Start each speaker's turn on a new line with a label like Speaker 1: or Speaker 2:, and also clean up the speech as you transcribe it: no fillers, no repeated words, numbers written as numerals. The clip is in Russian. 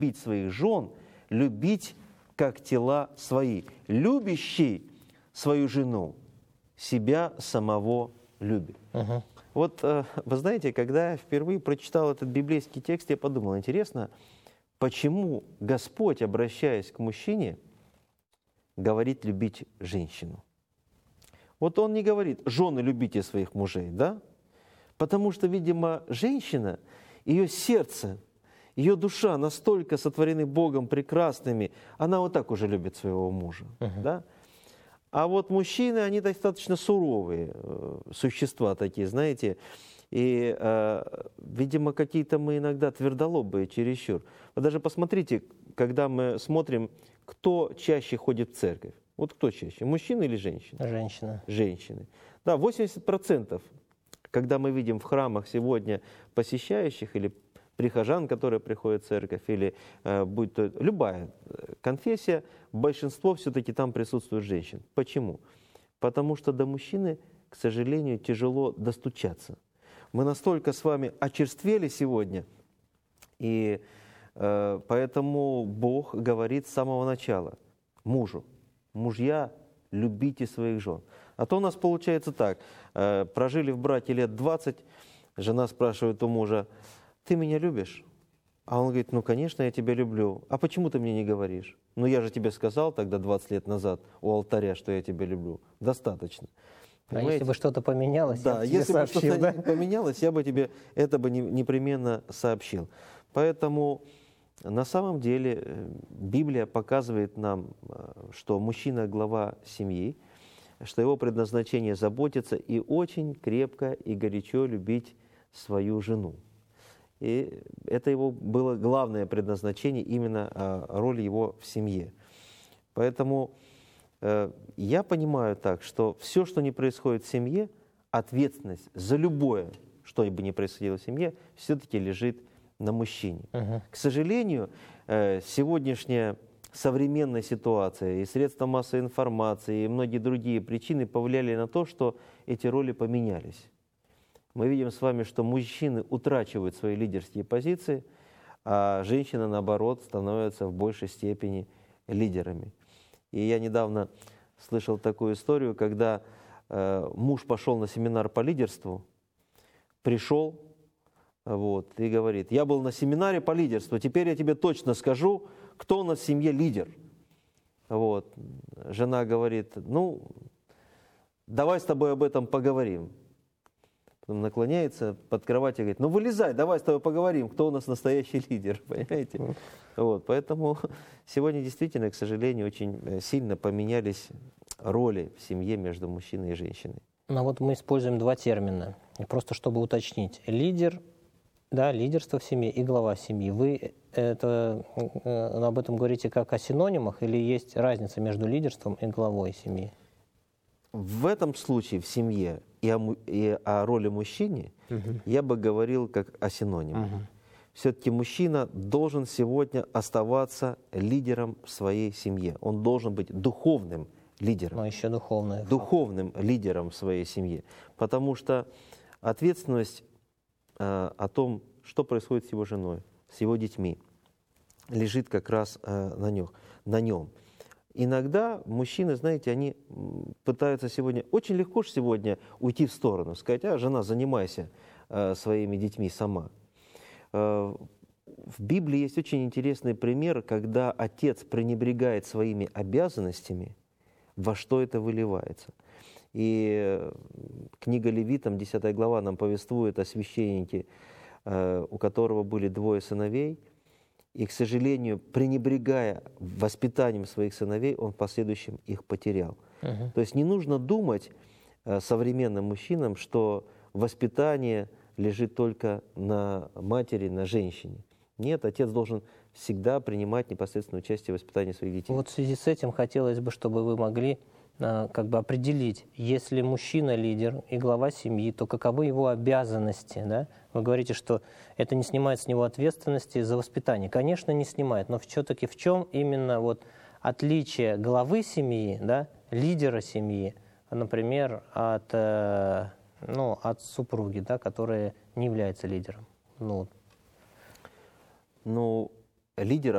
Speaker 1: любить своих жен, любить как тела свои. Любящий свою жену себя самого любит. Вот вы знаете, когда я впервые прочитал этот библейский текст, я подумал, интересно, почему Господь, обращаясь к мужчине, говорит любить женщину? Вот Он не говорит, жены, любите своих мужей, да? Потому что, видимо, женщина, ее сердце, ее душа настолько сотворены Богом прекрасными, она вот так уже любит своего мужа, да? А вот мужчины, они достаточно суровые существа такие, знаете, и, видимо, какие-то мы иногда твердолобые чересчур. Вы даже посмотрите, когда мы смотрим, кто чаще ходит в церковь. Вот кто чаще, мужчины или женщины?
Speaker 2: Женщина.
Speaker 1: Женщины. Да, 80%, когда мы видим в храмах сегодня посещающих или прихожан, которые приходят в церковь, или будь то любая конфессия, большинство все-таки там присутствует женщин. Почему? Потому что до мужчины, к сожалению, тяжело достучаться. Мы настолько с вами очерствели сегодня, и поэтому Бог говорит с самого начала мужу: мужья, любите своих жен. А то у нас получается так, прожили в браке лет 20, жена спрашивает у мужа: ты меня любишь? А он говорит: ну, конечно, я тебя люблю. А почему ты мне не говоришь? Ну, я же тебе сказал тогда 20 лет назад у алтаря, что я тебя люблю. Достаточно.
Speaker 2: Понимаете? А если бы что-то поменялось,
Speaker 1: да,
Speaker 2: я бы тебе
Speaker 1: если
Speaker 2: сообщил,
Speaker 1: бы что-то поменялось, я бы тебе это бы непременно сообщил. Поэтому на самом деле Библия показывает нам, что мужчина – глава семьи, что его предназначение заботиться и очень крепко и горячо любить свою жену. И это его было главное предназначение, именно роль его в семье. Поэтому я понимаю так, что все, что не происходит в семье, ответственность за любое, что бы ни происходило в семье, все-таки лежит на мужчине. К сожалению, сегодняшняя современная ситуация и средства массовой информации, и многие другие причины повлияли на то, что эти роли поменялись. Мы видим с вами, что мужчины утрачивают свои лидерские позиции, а женщины, наоборот, становятся в большей степени лидерами. И я недавно слышал такую историю, когда муж пошел на семинар по лидерству, пришел и говорит: я был на семинаре по лидерству, теперь я тебе точно скажу, кто у нас в семье лидер. Жена говорит: ну, давай с тобой об этом поговорим. Потом наклоняется под кровать и говорит: ну вылезай, давай с тобой поговорим, кто у нас настоящий лидер, понимаете? Поэтому сегодня действительно, к сожалению, очень сильно поменялись роли в семье между мужчиной и женщиной.
Speaker 2: Ну вот мы используем два термина, просто чтобы уточнить. Лидер, да, лидерство в семье и глава семьи. Вы об этом говорите как о синонимах или есть разница между лидерством и главой семьи?
Speaker 1: В этом случае в семье и о роли мужчины я бы говорил как о синониме. Все-таки мужчина должен сегодня оставаться лидером в своей семье. Он должен быть духовным лидером.
Speaker 2: Но еще духовным.
Speaker 1: Духовным лидером в своей семье. Потому что ответственность о том, что происходит с его женой, с его детьми, лежит как раз на нем. Иногда мужчины, знаете, они пытаются сегодня, очень легко же сегодня уйти в сторону, сказать: а, жена, занимайся своими детьми сама. В Библии есть очень интересный пример, когда отец пренебрегает своими обязанностями, во что это выливается. И книга Левитам, 10 глава, нам повествует о священнике, у которого были 2 сыновей, и, к сожалению, пренебрегая воспитанием своих сыновей, он в последующем их потерял. То есть не нужно думать современным мужчинам, что воспитание лежит только на матери, на женщине. Нет, отец должен всегда принимать непосредственное участие в воспитании своих детей.
Speaker 2: Вот в связи с этим хотелось бы, чтобы вы могли определить, если мужчина лидер и глава семьи, то каковы его обязанности, да? Вы говорите, что это не снимает с него ответственности за воспитание. Конечно, не снимает, но все-таки в чем именно отличие главы семьи, да, лидера семьи, например, от супруги, да, которая не является лидером?
Speaker 1: Лидер